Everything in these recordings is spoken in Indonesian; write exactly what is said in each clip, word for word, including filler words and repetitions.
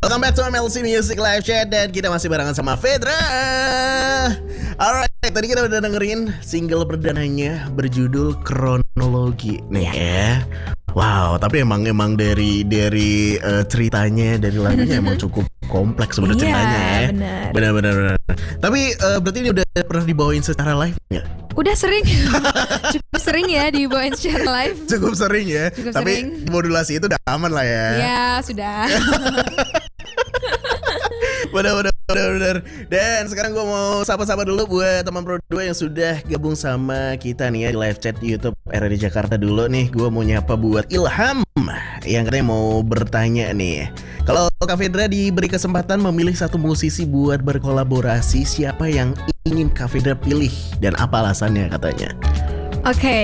Welcome back to M L C Music Live Chat. Dan kita masih barengan sama Fedra. Alright, tadi kita udah dengerin single perdananya berjudul Kronologi nih ya. Wow, tapi emang emang dari dari uh, ceritanya, dari lagunya emang cukup kompleks sebenarnya ceritanya ya. Benar. Benar benar benar. Tapi uh, berarti ini udah pernah dibawain secara live nggak? Udah sering. Cukup sering ya dibawain secara live. Cukup sering ya. Cukup Tapi sering. modulasi itu udah aman lah ya. Ya sudah. Bener bener bener bener. Dan sekarang gue mau sapa-sapa dulu buat teman Pro dua yang sudah gabung sama kita nih ya di live chat YouTube R R D Jakarta dulu nih. Gue mau nyapa buat Ilham yang katanya mau bertanya nih. Kalau Kak Fedra diberi kesempatan memilih satu musisi buat berkolaborasi, siapa yang ingin Kak Fedra pilih dan apa alasannya katanya? Oke. Okay.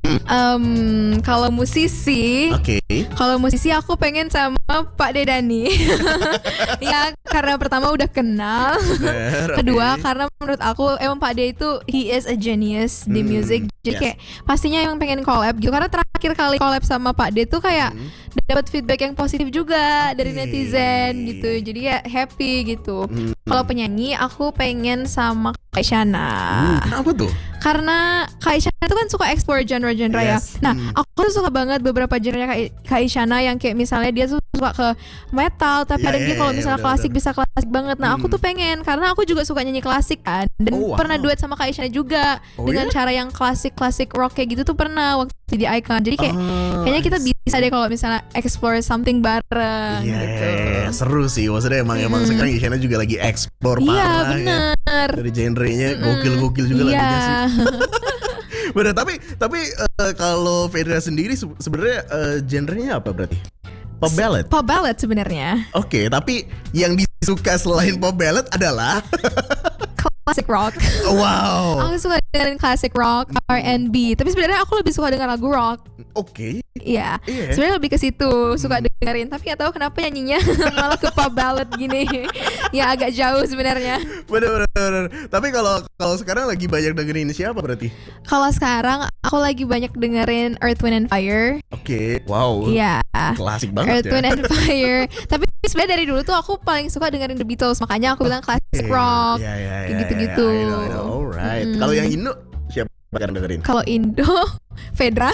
Um, kalau musisi, Oke. Okay. Kalau musisi aku pengen sama Pak Dedani. Ya karena pertama udah kenal. Bener, Kedua okay. karena menurut aku emang Pak De itu he is a genius di Hmm, music. Jadi yes. kayak pastinya emang pengen collab gitu. Karena terakhir kali collab sama Pak De tuh kayak Hmm. dapat feedback yang positif juga Okay. dari netizen gitu. Jadi ya happy gitu. Hmm. Kalau penyanyi aku pengen sama Kak Isyana. Uh, kenapa tuh? Karena Kak Isyana itu kan suka explore genre-genre Yes. ya. Nah, Hmm. aku tuh suka banget beberapa genre Kak, Kak Isyana yang kayak misalnya dia tuh suka ke metal, tapi Ya, kadang ya, dia kalau ya, misalnya bener, klasik bener. bisa klasik banget. Nah, aku Hmm. tuh pengen karena aku juga suka nyanyi klasik kan. Dan Oh, wow. pernah duet sama Kak Isyana juga Oh, dengan ya? cara yang klasik-klasik rock kayak gitu tuh pernah waktu di Icon. Jadi kayak Oh, kayaknya kita I see. bisa deh kalau misalnya explore something bareng Iya, gitu. seru sih. Maksudnya emang emang Mm. sekarang Isyana juga lagi explore Iya, parah ya. bener. Dari genrenya Mm-mm. gokil-gokil juga Iya. lagunya sih. Bener, tapi tapi eh, kalau Fedra sendiri se- sebenarnya eh, genrenya apa berarti? Pop ballad. Pop ballad sebenarnya. Oke, tapi yang disuka selain pop ballad adalah Classic rock. wow. Aku suka dengerin classic rock, R and B. Tapi sebenarnya aku lebih suka dengar lagu rock. Oke. Iya. Iya. Sebenarnya lebih ke situ, suka Hmm. dengerin. Tapi nggak tahu kenapa nyanyinya malah ke pop ballad gini. Ya agak jauh sebenarnya. Bener, bener, bener. Tapi kalau kalau sekarang lagi banyak dengerin siapa berarti? Kalau sekarang aku lagi banyak dengerin Earth, Wind and Fire. Oke. Wow. Iya. Klasik Earth, banget Wind ya. and Fire. Tapi sebenarnya dari dulu tuh aku paling suka dengerin The Beatles. Makanya aku bilang classic rock. Iya, iya, iya, kayak gitu-gitu. iya, I know, I know. Alright. Mm-mm. Kalau yang Indo siapa yang dengerin? Kalau Indo, Fedra.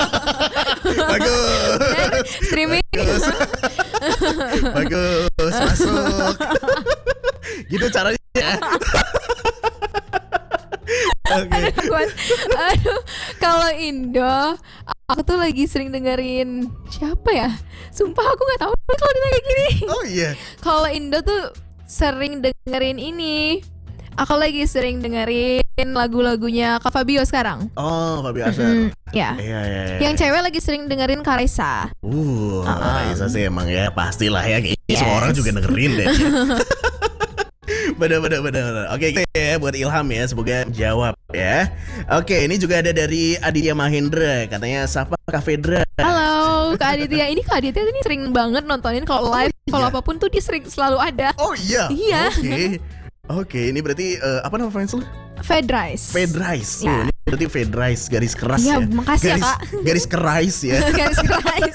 Bagus. Streaming. Bagus. Bagus. Masuk. Gitu caranya. Oke. Aduh, kuat. Aduh, kalau Indo, aku tuh lagi sering dengerin siapa ya? Sumpah aku nggak tahu kalau ditanya kayak gini. Oh iya. Kalau Indo tuh sering dengerin ini. Aku lagi sering dengerin lagu-lagunya Kak Fabio sekarang. Oh, Fabi Asar. Hmm, ya. Iya, iya, iya. Yang cewek lagi sering dengerin Karesa. Uh, Uh-uh. Raisa sih emang ya pastilah ya. Kayaknya Yes. semua orang juga dengerin deh. Bener bener bener bener. Oke oke ya buat Ilham ya, semoga jawab ya. Oke, ini juga ada dari Aditya Mahendra, katanya sapa Kak Fedra. Halo Kak Aditya. Ini Kak Aditya ini sering banget nontonin kalau live, kalau iya. apapun tuh dia sering selalu ada. Oh iya. Iya. Oke. Oke, ini berarti eh, apa nama fans lu? Fedrice. Fedrice. Ya. Oh, ini berarti Fedrice garis keras Iya, ya. makasih ya, garis, Kak. Garis keras ya. Garis keras.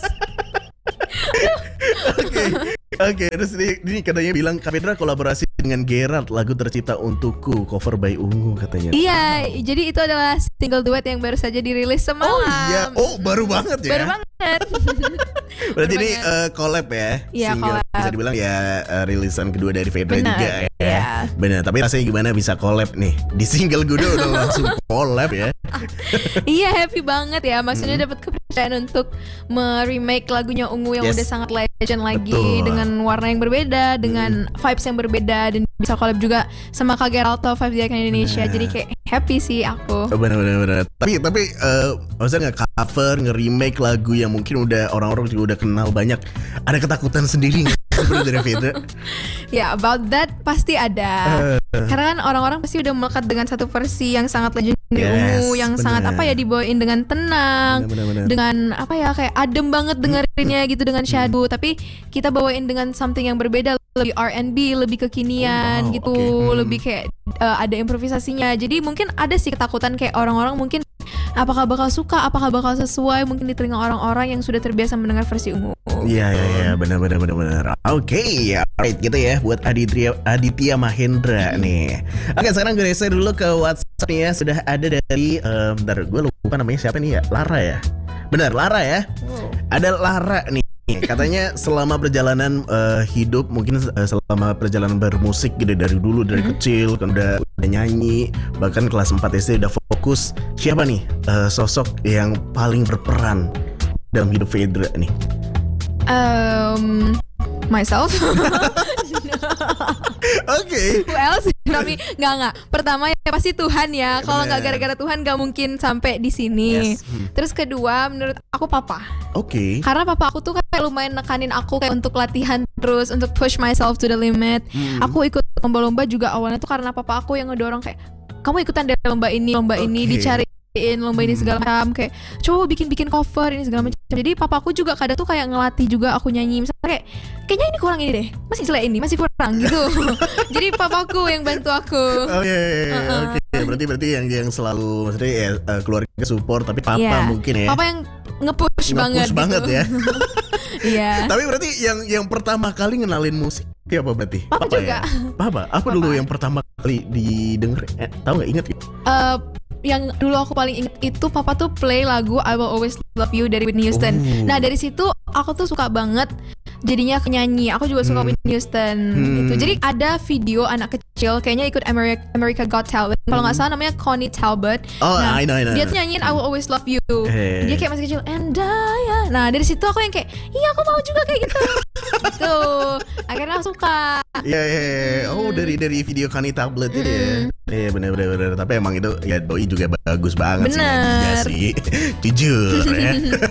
Oke. Oke, terus ini, ini katanya bilang Kak Fedra kolaborasi dengan Gerard, lagu tercipta untukku, cover by Ungu katanya. Iya, jadi itu adalah single duet yang baru saja dirilis semalam. Oh iya, oh baru banget ya. Baru banget. Berarti baru ini banget. eh, collab ya. Iya, Single. collab. Bisa dibilang ya eh, rilisan kedua dari Fedra Benar, juga ya. iya. Benar, tapi rasanya gimana bisa collab nih? Di single gue udah langsung collab ya. Iya, happy banget ya. Maksudnya dapat kepercayaan untuk me-remake lagunya Ungu yang Yes. udah sangat legend lagi, Betul. dengan warna yang berbeda, dengan vibes yang berbeda, dan bisa collab juga sama Kak Geralto Five di Icon Indonesia. Benar. Jadi kayak happy sih aku. Benar benar benar. Tapi tapi eh, maksudnya nge-cover, nge-remake lagu yang mungkin udah orang-orang juga udah kenal banyak. Ada ketakutan sendiri nggak sebenarnya dari Fedra? Ya, about that pasti ada. Karena kan orang-orang pasti udah melekat dengan satu versi yang sangat legend di Yes, Ungu, yang benar. sangat apa ya, dibawain dengan tenang, Benar, benar, benar. dengan apa ya, kayak adem banget dengerinnya gitu dengan syadu. Tapi kita bawain dengan something yang berbeda lebih R and B, lebih kekinian Oh, wow, gitu, oke. Hmm. lebih kayak uh, ada improvisasinya. Jadi mungkin ada sih ketakutan kayak orang-orang mungkin apakah bakal suka, apakah bakal sesuai mungkin di telinga orang-orang yang sudah terbiasa mendengar versi ungu. Iya iya iya benar benar benar benar. Oke, alright gitu ya buat Aditya Aditya Mahendra nih. Oke, sekarang gue geser dulu ke WhatsApp nih ya. Sudah ada dari eh, bentar gue lupa namanya siapa nih ya? Lara ya. Benar, Lara ya. Wow. Ada Lara nih. Katanya selama perjalanan eh, hidup mungkin eh, selama perjalanan bermusik gitu dari dulu dari Mhm. kecil kan udah, udah nyanyi bahkan kelas empat S D udah fokus. Siapa nih eh, sosok yang paling berperan dalam hidup Fedra nih? Um, myself. Oke. Who else? Tapi nggak nggak. Pertama ya pasti Tuhan ya. Kalau nggak Bener. gara-gara Tuhan nggak mungkin sampai di sini. Yes. Hmm. Terus kedua menurut aku papa. Oke. Karena papa aku tuh kayak lumayan nekanin aku kayak untuk latihan terus, untuk push myself to the limit. Hmm. Aku ikut lomba-lomba juga awalnya tuh karena papa aku yang ngedorong kayak kamu ikutan deh lomba ini, lomba ini, Oke. dicariin lomba ini Hmm. segala macam, kayak coba bikin-bikin cover ini segala macam. Jadi papa aku juga kadang tuh kayak ngelatih juga aku nyanyi. Misalnya kayak kayaknya ini kurang ini deh, masih jelek ini, masih kurang gitu. Jadi papaku yang bantu aku. Oke, Uh-uh. oke. Berarti berarti yang yang selalu maksudnya ya eh, keluarga support tapi papa Iya. mungkin ya. Papa yang nge-push, banget, Nge-push banget gitu. ya. Iya. Tapi berarti yang yang pertama kali ngenalin musik ya apa berarti? Papa juga. Ya? Papa. Apa Papa. dulu yang pertama kali didengar? Eh, tahu nggak inget? Gitu? Eh, yang dulu aku paling inget itu papa tuh play lagu I Will Always Love You dari Whitney Houston. Oh. Nah dari situ aku tuh suka banget jadinya nyanyi. Aku juga suka Hmm. Whitney Houston Hmm. gitu. Jadi ada video anak kecil kayaknya ikut America, America Got Talent. Kalau nggak Hmm. salah namanya Connie Talbot. Oh, Nah, I know, I know. Dia tuh nyanyiin I Will Always Love You. Eh. Dia kayak masih kecil and I. Nah dari situ aku yang kayak iya aku mau juga kayak gitu. Gitu. Akhirnya aku suka. Iya, iya, iya. Oh, Hmm. dari dari video Kani Tablet itu ya. Mm. Iya, benar benar benar. Tapi emang itu ya doi juga bagus banget sih. Bener. Iya sih. Jujur ya.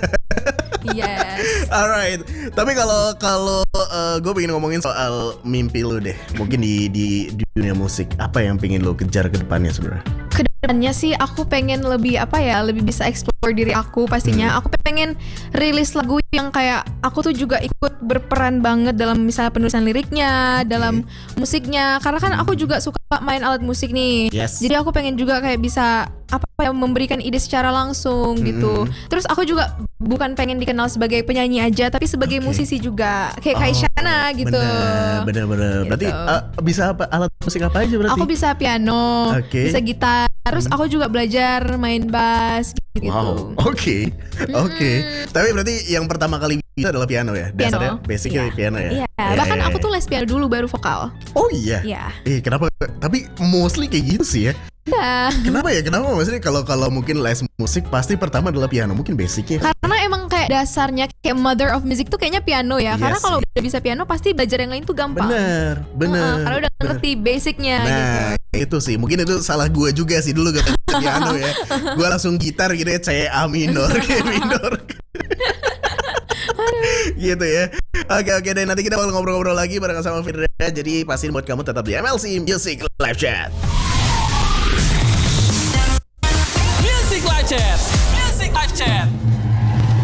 Yes. Alright, tapi kalau kalau gue pengen ngomongin soal mimpi lu deh, mungkin di di di dunia musik, apa yang pengen lu kejar ke depannya sebenarnya? Kedepannya sih aku pengen lebih apa ya, lebih bisa explore diri aku pastinya. Hmm. Aku pengen rilis lagu yang kayak aku tuh juga ikut berperan banget dalam misalnya penulisan liriknya, dalam musiknya. Karena kan aku juga suka main alat musik nih. Yes. Jadi aku pengen juga kayak bisa apa ya, memberikan ide secara langsung gitu. Hmm. Terus aku juga bukan pengen dikenal sebagai penyanyi aja, tapi sebagai Oke. musisi juga, kayak Oh, Kaisyana gitu. Bener, bener, bener. Berarti Gitu. uh, bisa apa alat musik apa aja berarti? Aku bisa piano, Oke. bisa gitar. Terus Hmm. aku juga belajar main bass gitu. Wow, oke, oke. Tapi berarti yang pertama kali bisa adalah piano ya? Piano. Dasarnya basicnya Iya. piano ya? Iya, Iya, bahkan iya, aku iya. tuh les piano dulu baru vokal. Oh iya? Iya. Eh kenapa? Tapi mostly kayak gitu sih ya. Iya. Kenapa ya? Kenapa maksudnya kalau kalau mungkin les musik pasti pertama adalah piano, mungkin basicnya. Karena emang kayak dasarnya kayak mother of music tuh kayaknya piano ya. Iya Karena kalau sih. udah bisa piano pasti belajar yang lain tuh gampang. Bener, bener. Heeh, karena udah bener. ngerti basicnya gitu. Nah itu sih mungkin itu salah gue juga sih dulu gak piano ya. Gue langsung gitar gitu ya, C A minor, G minor. Gitu ya. Oke oke dan nanti kita bakal ngobrol-ngobrol lagi bareng sama Fedra. Jadi pastiin buat kamu tetap di M L C Music Live Chat. Music Live Chat. Music Live Chat.